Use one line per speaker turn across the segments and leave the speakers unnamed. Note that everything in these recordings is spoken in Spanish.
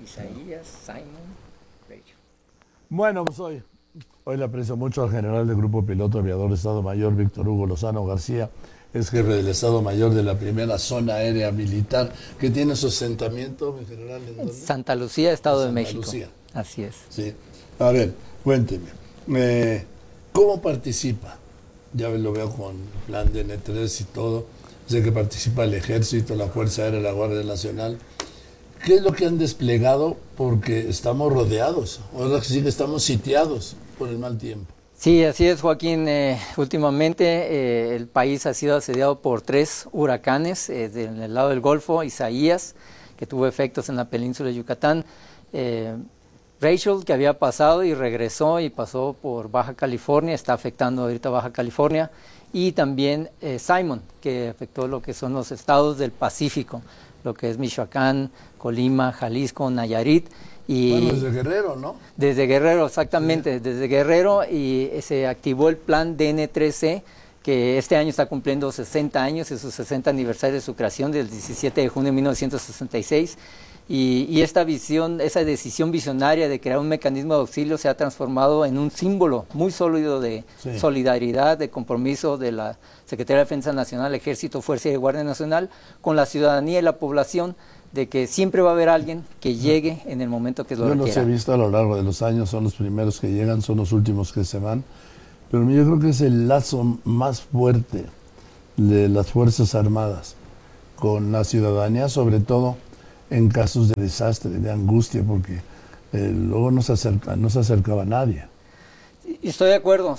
Isaías, Simon, Rachel.
Bueno, pues hoy le aprecio mucho al general del Grupo Piloto Aviador Estado Mayor, Víctor Hugo Lozano García, es jefe del Estado Mayor de la primera zona aérea militar, que tiene su asentamiento, mi general, ¿en dónde?
Santa Lucía, Estado de
Santa
México.
Lucía.
Así es.
Sí. A ver, cuénteme, ¿cómo participa? Ya lo veo con el plan de N3 y todo. Sé que participa el Ejército, la Fuerza Aérea, la Guardia Nacional. ¿Qué es lo que han desplegado? Porque estamos rodeados, ahora sí que estamos sitiados por el mal tiempo.
Sí, así es, Joaquín. Últimamente el país ha sido asediado por 3 huracanes en el lado del Golfo. Isaías, que tuvo efectos en la península de Yucatán. Rachel, que había pasado y regresó y pasó por Baja California, está afectando ahorita Baja California. Y también Simon, que afectó lo que son los estados del Pacífico, lo que es Michoacán, Colima, Jalisco, Nayarit. Y
bueno, desde Guerrero, ¿no?
Desde Guerrero, exactamente,
Sí.
Desde Guerrero, y se activó el plan DN3C, que este año está cumpliendo 60 años, es su 60 aniversario de su creación, del 17 de junio de 1966, y esta visión, esa decisión visionaria de crear un mecanismo de auxilio se ha transformado en un símbolo muy sólido de solidaridad, de compromiso de la Secretaría de Defensa Nacional, Ejército, Fuerza y Guardia Nacional, con la ciudadanía y la población, de que siempre va a haber alguien que llegue en el momento que lo requiera.
Yo los he visto a lo largo de los años, son los primeros que llegan, son los últimos que se van, pero yo creo que es el lazo más fuerte de las Fuerzas Armadas con la ciudadanía, sobre todo en casos de desastre, de angustia, porque luego no se acercaba nadie.
Estoy de acuerdo.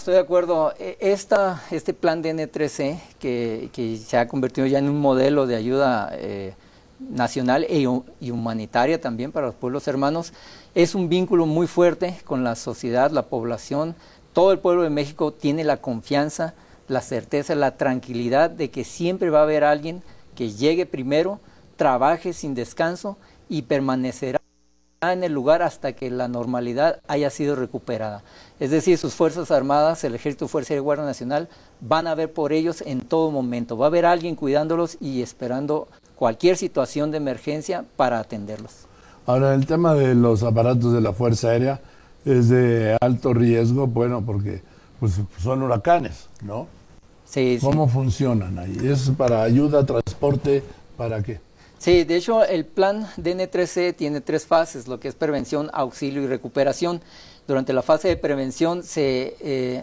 Este plan de N3C, que se ha convertido ya en un modelo de ayuda nacional y humanitaria también para los pueblos hermanos, es un vínculo muy fuerte con la sociedad, la población. Todo el pueblo de México tiene la confianza, la certeza, la tranquilidad de que siempre va a haber alguien que llegue primero, trabaje sin descanso y permanecerá en el lugar hasta que la normalidad haya sido recuperada. Es decir, sus Fuerzas Armadas, el Ejército, Fuerza y Guardia Nacional, van a ver por ellos en todo momento. Va a haber alguien cuidándolos y esperando cualquier situación de emergencia para atenderlos.
Ahora, el tema de los aparatos de la Fuerza Aérea es de alto riesgo, bueno, porque pues, son huracanes, ¿no?
Sí,
¿Cómo funcionan ahí? ¿Es para ayuda, transporte, para qué?
Sí, de hecho el plan DN3C tiene 3 fases, lo que es prevención, auxilio y recuperación. Durante la fase de prevención se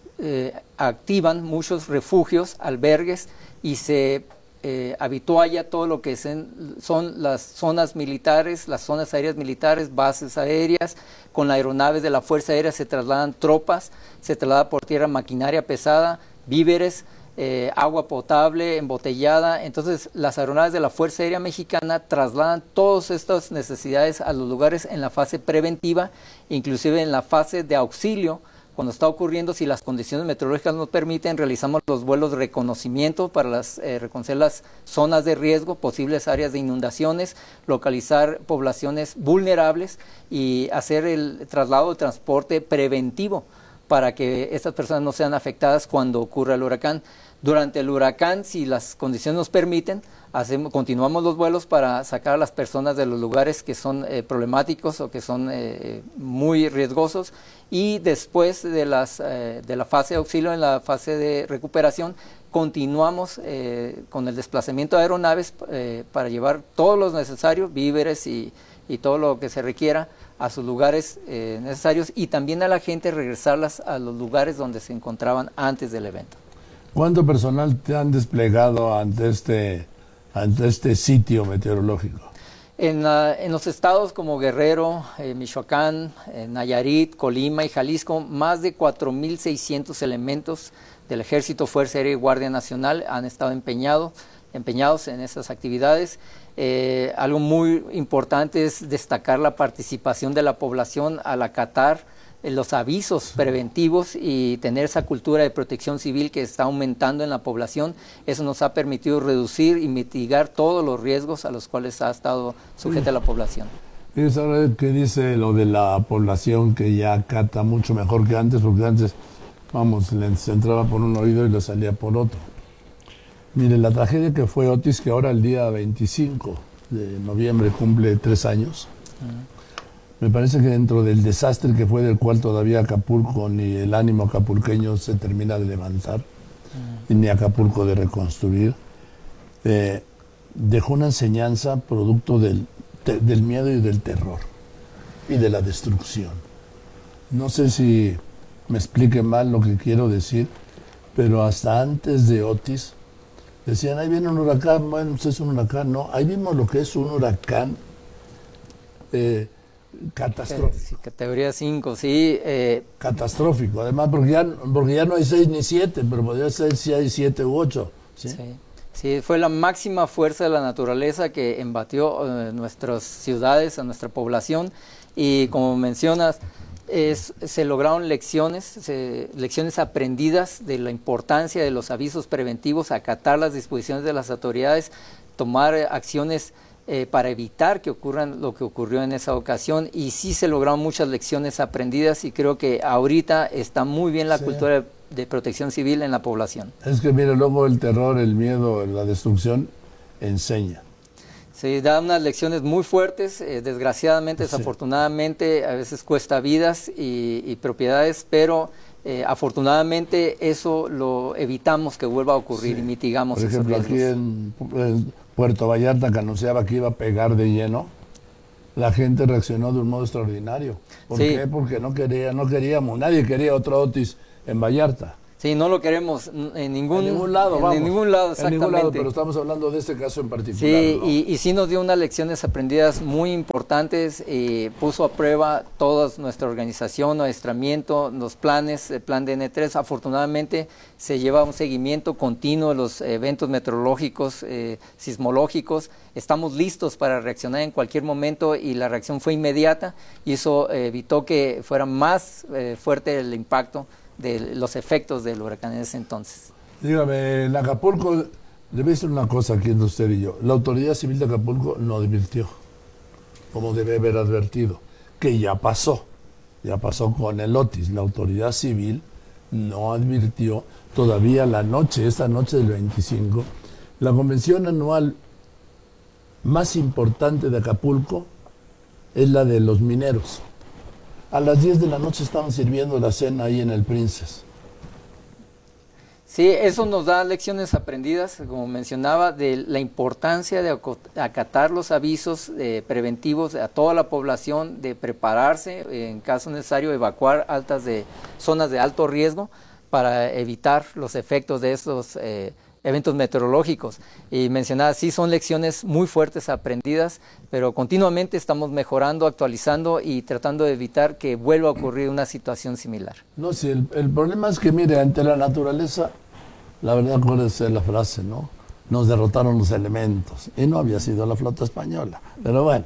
activan muchos refugios, albergues, y se habitúa todo lo que son las zonas militares, las zonas aéreas militares, bases aéreas. Con las aeronaves de la Fuerza Aérea se trasladan tropas, se traslada por tierra maquinaria pesada, víveres, agua potable, embotellada. Entonces las aeronaves de la Fuerza Aérea Mexicana trasladan todas estas necesidades a los lugares en la fase preventiva, inclusive en la fase de auxilio. Cuando está ocurriendo, si las condiciones meteorológicas nos permiten, realizamos los vuelos de reconocimiento para reconocer las zonas de riesgo, posibles áreas de inundaciones, localizar poblaciones vulnerables y hacer el traslado de transporte preventivo para que estas personas no sean afectadas cuando ocurra el huracán. Durante el huracán, si las condiciones nos permiten, continuamos los vuelos para sacar a las personas de los lugares que son problemáticos o que son muy riesgosos, y después de la fase de auxilio, en la fase de recuperación, continuamos con el desplazamiento de aeronaves para llevar todo lo necesario, víveres y todo lo que se requiera a sus lugares necesarios, y también a la gente regresarlas a los lugares donde se encontraban antes del evento.
¿Cuánto personal te han desplegado ante este sitio meteorológico?
En los estados como Guerrero, Michoacán, Nayarit, Colima y Jalisco, más de 4,600 elementos del Ejército, Fuerza Aérea y Guardia Nacional han estado empeñados en estas actividades. Algo muy importante es destacar la participación de la población al acatar los avisos preventivos y tener esa cultura de protección civil que está aumentando en la población. Eso nos ha permitido reducir y mitigar todos los riesgos a los cuales ha estado sujeta la población.
¿Y sabe qué dice lo de la población, que ya acata mucho mejor que antes? Porque antes, se entraba por un oído y le salía por otro. Mire, la tragedia que fue Otis, que ahora el día 25 de noviembre cumple 3 años, Me parece que dentro del desastre que fue, del cual todavía Acapulco ni el ánimo acapulqueño se termina de levantar, ni Acapulco de reconstruir, dejó una enseñanza producto del miedo y del terror y de la destrucción. No sé si me explique mal lo que quiero decir, pero hasta antes de Otis decían, ahí viene un huracán. Bueno, pues es un huracán, no, ahí vimos lo que es un huracán catastrófico.
Sí, categoría 5, sí.
Catastrófico, además, porque ya no hay 6 ni 7, pero podría ser si hay 7 u 8. ¿Sí?
Sí. Sí, fue la máxima fuerza de la naturaleza que embatió nuestras ciudades, a nuestra población, y como mencionas, se lograron lecciones aprendidas de la importancia de los avisos preventivos, acatar las disposiciones de las autoridades, tomar acciones para evitar que ocurran lo que ocurrió en esa ocasión, y sí se lograron muchas lecciones aprendidas, y creo que ahorita está muy bien la cultura de protección civil en la población.
Es que mire, luego el terror, el miedo, la destrucción enseña.
Sí, da unas lecciones muy fuertes, desgraciadamente, desafortunadamente, a veces cuesta vidas y propiedades, pero afortunadamente eso lo evitamos que vuelva a ocurrir y mitigamos
esos riesgos. Por ejemplo, aquí en Puerto Vallarta, que anunciaba que iba a pegar de lleno, la gente reaccionó de un modo extraordinario. ¿Por qué? Porque no queríamos, nadie quería otro Otis en Vallarta.
Sí, no lo queremos en ningún
lado, vamos.
En ningún lado, exactamente.
En ningún lado, pero estamos hablando de este caso en particular.
Sí,
¿no?
y sí nos dio unas lecciones aprendidas muy importantes, puso a prueba toda nuestra organización, adiestramiento, los planes, el plan de N3. Afortunadamente se lleva un seguimiento continuo de los eventos meteorológicos, sismológicos. Estamos listos para reaccionar en cualquier momento, y la reacción fue inmediata, y eso evitó que fuera más fuerte el impacto de los efectos del huracán en ese entonces.
Dígame, en Acapulco, debe ser una cosa aquí entre usted y yo. La Autoridad Civil de Acapulco no advirtió, como debe haber advertido, que ya pasó con el Otis. La Autoridad Civil no advirtió todavía esta noche del 25. La convención anual más importante de Acapulco es la de los mineros. A las 10 de la noche estaban sirviendo la cena ahí en el Princess.
Sí, eso nos da lecciones aprendidas, como mencionaba, de la importancia de acatar los avisos preventivos a toda la población, de prepararse, en caso necesario, evacuar zonas de alto riesgo para evitar los efectos de estos eventos meteorológicos. Y mencionaba, sí son lecciones muy fuertes aprendidas, pero continuamente estamos mejorando, actualizando y tratando de evitar que vuelva a ocurrir una situación similar.
No, sí, el problema es que, mire, ante la naturaleza, la verdad, acuérdese la frase, ¿no? Nos derrotaron los elementos. Y no había sido la flota española. Pero bueno,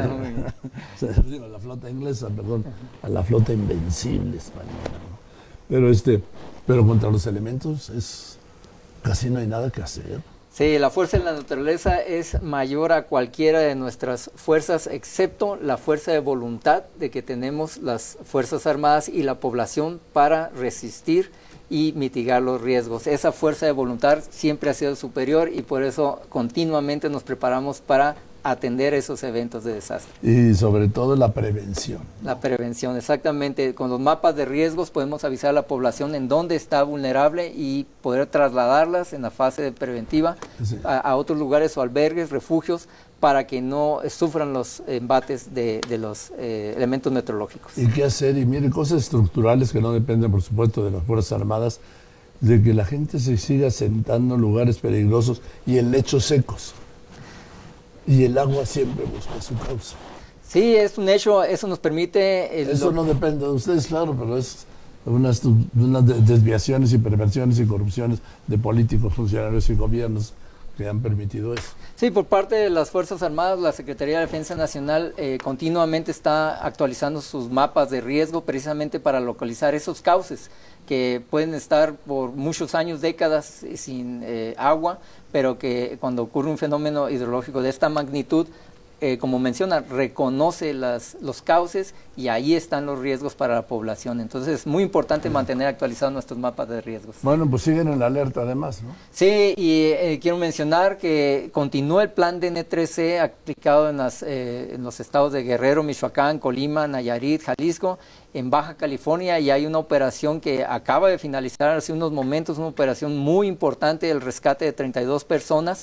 la flota inglesa, perdón, a la flota invencible española, ¿no? Pero contra los elementos casi no hay nada que hacer.
Sí, la fuerza de la naturaleza es mayor a cualquiera de nuestras fuerzas, excepto la fuerza de voluntad de que tenemos las Fuerzas Armadas y la población para resistir y mitigar los riesgos. Esa fuerza de voluntad siempre ha sido superior, y por eso continuamente nos preparamos para atender esos eventos de desastre.
Y sobre todo la prevención.
La prevención, exactamente. Con los mapas de riesgos podemos avisar a la población en dónde está vulnerable y poder trasladarlas en la fase preventiva a otros lugares o albergues, refugios, para que no sufran los embates de los elementos meteorológicos.
¿Y qué hacer? Y mire, cosas estructurales que no dependen, por supuesto, de las Fuerzas Armadas, de que la gente se siga sentando en lugares peligrosos y en lechos secos. Y el agua siempre busca su causa.
Sí, es un hecho, eso nos permite...
Eso no depende de ustedes, claro, pero es unas desviaciones y perversiones y corrupciones de políticos, funcionarios y gobiernos que han permitido eso.
Sí, por parte de las Fuerzas Armadas, la Secretaría de Defensa Nacional continuamente está actualizando sus mapas de riesgo, precisamente para localizar esos cauces que pueden estar por muchos años, décadas sin agua, pero que cuando ocurre un fenómeno hidrológico de esta magnitud como menciona, reconoce los cauces y ahí están los riesgos para la población. Entonces es muy importante mantener actualizados nuestros mapas de riesgos.
Bueno, pues siguen en alerta además, ¿no?
Sí, y quiero mencionar que continúa el plan DN3C aplicado en los estados de Guerrero, Michoacán, Colima, Nayarit, Jalisco, en Baja California, y hay una operación que acaba de finalizar hace unos momentos, una operación muy importante, el rescate de 32 personas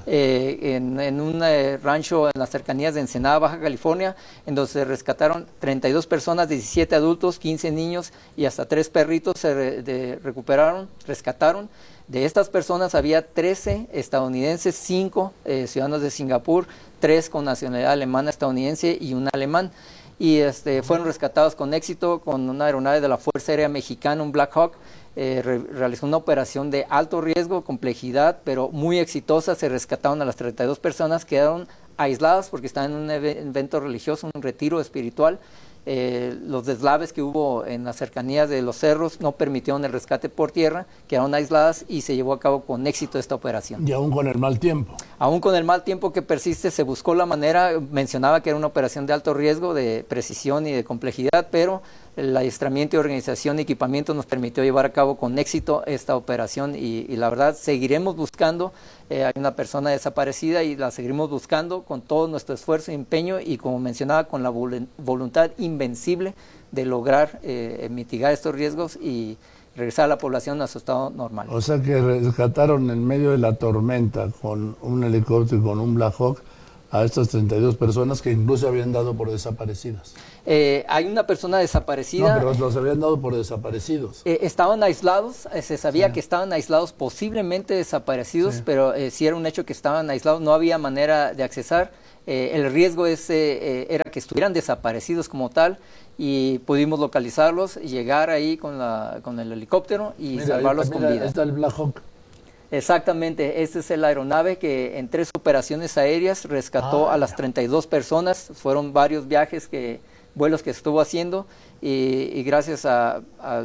en un rancho en las cercanías de Ensenada, Baja California, en donde se rescataron 32 personas, 17 adultos, 15 niños y hasta 3 perritos se rescataron. De estas personas había 13 estadounidenses, 5 ciudadanos de Singapur, 3 con nacionalidad alemana estadounidense y un alemán. Y fueron rescatados con éxito con una aeronave de la Fuerza Aérea Mexicana, un Black Hawk. Realizó una operación de alto riesgo, complejidad, pero muy exitosa. Se rescataron a las 32 personas, quedaron aisladas porque estaban en un evento religioso, un retiro espiritual. Los deslaves que hubo en las cercanías de los cerros no permitieron el rescate por tierra, quedaron aisladas y se llevó a cabo con éxito esta operación.
Y aún con el mal tiempo.
Aún con el mal tiempo que persiste, se buscó la manera, mencionaba que era una operación de alto riesgo, de precisión y de complejidad, pero el adiestramiento y organización y equipamiento nos permitió llevar a cabo con éxito esta operación y la verdad seguiremos buscando. Hay una persona desaparecida y la seguiremos buscando con todo nuestro esfuerzo y empeño y, como mencionaba, con la voluntad invencible de lograr mitigar estos riesgos y regresar a la población a su estado normal.
O sea que rescataron en medio de la tormenta con un helicóptero y con un Black Hawk a estas 32 personas que incluso habían dado por desaparecidas.
Hay una persona desaparecida.
No, pero los habían dado por desaparecidos.
Estaban aislados, se sabía que estaban aislados, posiblemente desaparecidos, pero sí era un hecho que estaban aislados, no había manera de accesar. El riesgo era que estuvieran desaparecidos como tal, y pudimos localizarlos, llegar ahí con el helicóptero y salvarlos con vida.
Ahí está el Black Hawk.
Exactamente, este es el aeronave que en 3 operaciones aéreas rescató a las 32 personas. Fueron varios vuelos que estuvo haciendo y gracias a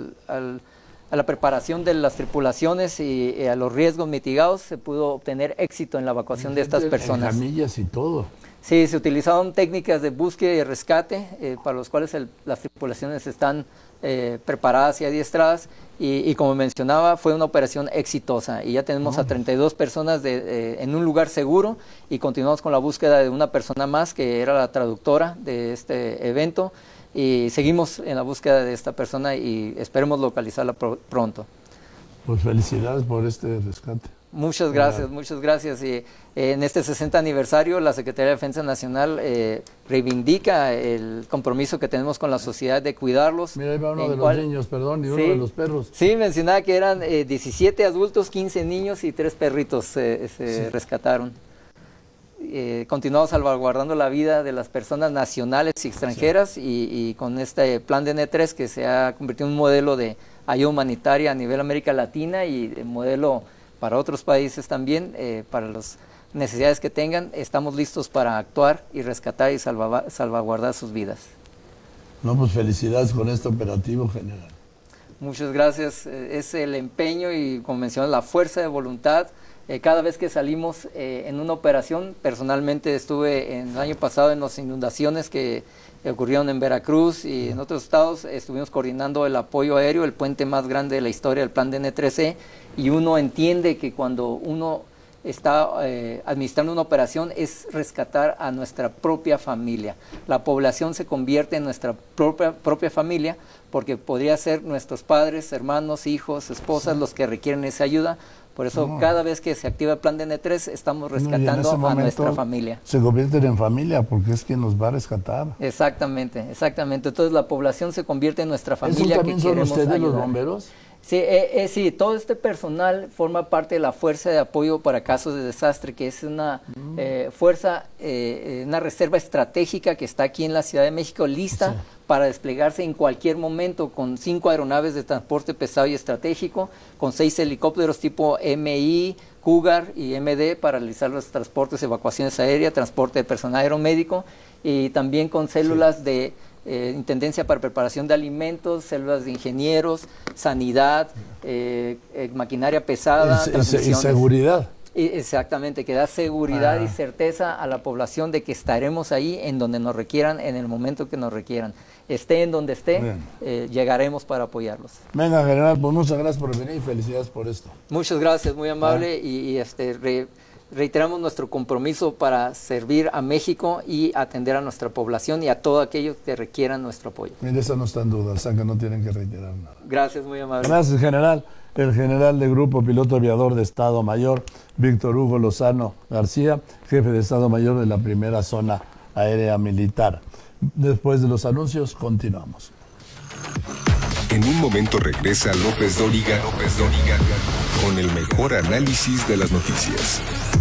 la preparación de las tripulaciones y a los riesgos mitigados se pudo obtener éxito en la evacuación de estas personas.
En camillas y todo.
Sí, se utilizaron técnicas de búsqueda y rescate para los cuales las tripulaciones están preparadas y adiestradas y como mencionaba fue una operación exitosa y ya tenemos a 32 personas en un lugar seguro y continuamos con la búsqueda de una persona más que era la traductora de este evento y seguimos en la búsqueda de esta persona y esperemos localizarla pronto.
Pues felicidades por este rescate.
Muchas gracias, muchas gracias. Y en este 60 aniversario la Secretaría de Defensa Nacional reivindica el compromiso que tenemos con la sociedad de cuidarlos.
Mira, ahí va uno de los niños, perdón, y uno de los perros.
Sí, mencionaba que eran 17 adultos, 15 niños y 3 perritos se rescataron. Continuamos salvaguardando la vida de las personas nacionales y extranjeras y con este plan de N3 que se ha convertido en un modelo de ayuda humanitaria a nivel América Latina y de modelo para otros países también, para las necesidades que tengan, estamos listos para actuar y rescatar y salvaguardar sus vidas.
No, pues felicidades con este operativo, general.
Muchas gracias. Es el empeño y, como mencioné, la fuerza de voluntad. Cada vez que salimos en una operación, personalmente estuve el año pasado en las inundaciones que ocurrieron en Veracruz y en otros estados, estuvimos coordinando el apoyo aéreo, el puente más grande de la historia del plan de N3C, y uno entiende que cuando uno está administrando una operación es rescatar a nuestra propia familia. La población se convierte en nuestra propia familia porque podría ser nuestros padres, hermanos, hijos, esposas los que requieren esa ayuda. Por eso cada vez que se activa el plan de N3 estamos rescatando a nuestra familia.
Se convierten en familia porque es quien nos va a rescatar.
Exactamente, exactamente. Entonces la población se convierte en nuestra familia.
¿Eso también son ustedes los bomberos?
Sí, sí, todo este personal forma parte de la Fuerza de Apoyo para Casos de Desastre, que es una fuerza, una reserva estratégica que está aquí en la Ciudad de México lista para desplegarse en cualquier momento con 5 aeronaves de transporte pesado y estratégico, con 6 helicópteros tipo MI, Cougar y MD para realizar los transportes, evacuaciones aéreas, transporte de personal aeromédico y también con células de Intendencia para Preparación de Alimentos, células de ingenieros, sanidad, maquinaria pesada,
y seguridad.
Exactamente, que da seguridad y certeza a la población de que estaremos ahí en donde nos requieran, en el momento que nos requieran. Esté en donde esté, llegaremos para apoyarlos.
Venga, general, pues muchas gracias por venir y felicidades por esto.
Muchas gracias, muy amable, reiteramos nuestro compromiso para servir a México y atender a nuestra población y a todos aquellos que requieran nuestro apoyo.
Mire, eso no está en duda, o sea que no tienen que reiterar nada.
Gracias, muy amable.
Gracias, general. El general de Grupo Piloto Aviador de Estado Mayor, Víctor Hugo Lozano García, jefe de Estado Mayor de la Primera Zona Aérea Militar. Después de los anuncios, continuamos.
En un momento regresa López Dóriga con el mejor análisis de las noticias.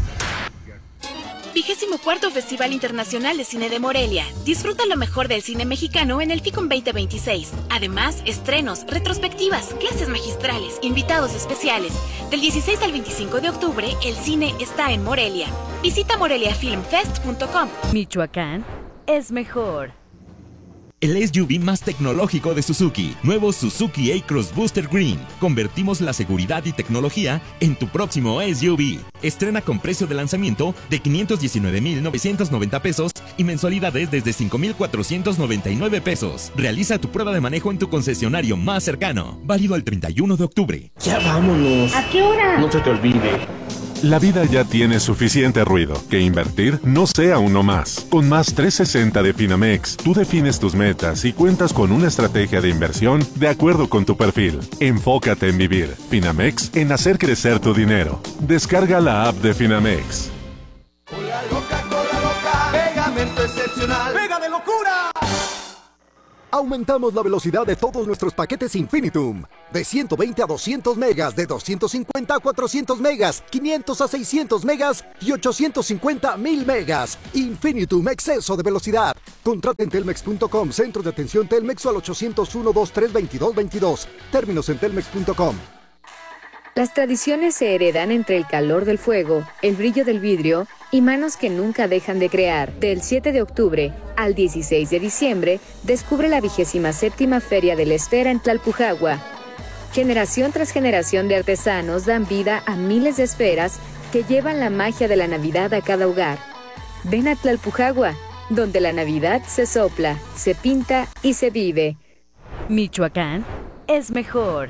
24º Festival Internacional de Cine de Morelia. Disfruta lo mejor del cine mexicano en el FICOM 2026. Además, estrenos, retrospectivas, clases magistrales, invitados especiales. Del 16 al 25 de octubre, el cine está en Morelia. Visita moreliafilmfest.com.
Michoacán es mejor.
El SUV más tecnológico de Suzuki. Nuevo Suzuki A-Cross Booster Green. Convertimos la seguridad y tecnología en tu próximo SUV. Estrena con precio de lanzamiento de 519,990 pesos y mensualidades desde 5,499 pesos. Realiza tu prueba de manejo en tu concesionario más cercano. Válido el 31 de octubre.
Ya vámonos.
¿A qué hora?
No se te olvide.
La vida ya tiene suficiente ruido. Que invertir no sea uno más. Con Más 360 de Finamex, tú defines tus metas y cuentas con una estrategia de inversión de acuerdo con tu perfil. Enfócate en vivir. Finamex, en hacer crecer tu dinero. Descarga la app de Finamex.
Cola loca, pegamento excepcional, pega de locura.
Aumentamos la velocidad de todos nuestros paquetes Infinitum. De 120 a 200 megas, de 250 a 400 megas, 500 a 600 megas y 850 a 1000 megas. Infinitum, exceso de velocidad. Contrata en telmex.com, centro de atención Telmex o al 801-2322-22. Términos en telmex.com.
Las tradiciones se heredan entre el calor del fuego, el brillo del vidrio y manos que nunca dejan de crear. Del 7 de octubre al 16 de diciembre, descubre la 27ª Feria de la Esfera en Tlalpujagua. Generación tras generación de artesanos dan vida a miles de esferas que llevan la magia de la Navidad a cada hogar. Ven a Tlalpujagua, donde la Navidad se sopla, se pinta y se vive.
Michoacán es mejor.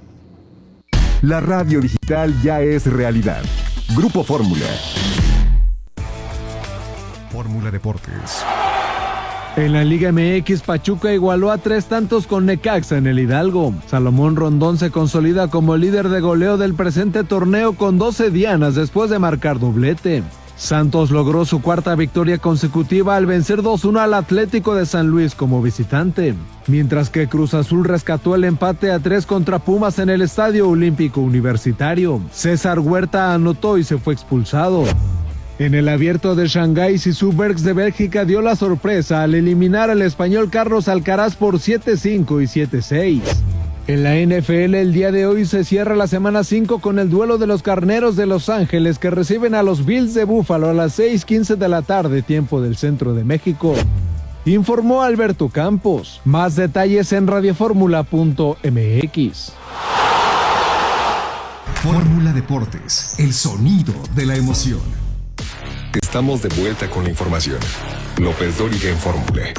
La radio digital ya es realidad. Grupo Fórmula.
Fórmula Deportes.
En la Liga MX, Pachuca igualó a 3 tantos con Necaxa en el Hidalgo. Salomón Rondón se consolida como líder de goleo del presente torneo con 12 dianas después de marcar doblete. Santos logró su 4ª victoria consecutiva al vencer 2-1 al Atlético de San Luis como visitante, mientras que Cruz Azul rescató el empate a 3 contra Pumas en el Estadio Olímpico Universitario. César Huerta anotó y se fue expulsado. En el Abierto de Shanghái, Zizou Bergs de Bélgica dio la sorpresa al eliminar al español Carlos Alcaraz por 7-5 y 7-6. En la NFL, el día de hoy se cierra la semana 5 con el duelo de los Carneros de Los Ángeles que reciben a los Bills de Buffalo a las 6:15 de la tarde, tiempo del centro de México. Informó Alberto Campos. Más detalles en radioformula.mx.
Fórmula Deportes, el sonido de la emoción.
Estamos de vuelta con la información. López Dóriga en Fórmula.